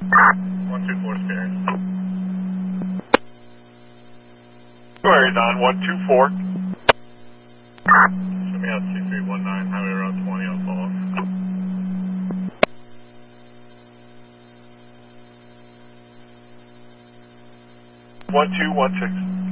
124 Spirit. Squares on 124. Show me out 6319, Highway Route 20 on follow. 1216.